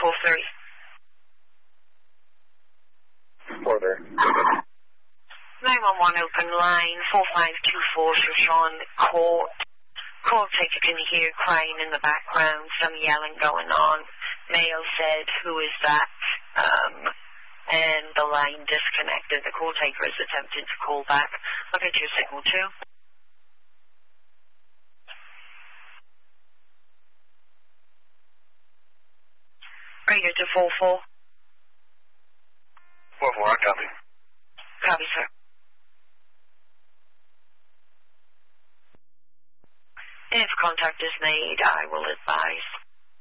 430. 430. 911 open line, 4524 Shoshone Court. Call taker can hear crying in the background, some yelling going on. Male said, who is that? And the line disconnected. The call taker is attempting to call back. Look at your signal 2. Radio to 44. 44, I copy. Copy, sir. If contact is made, I will advise.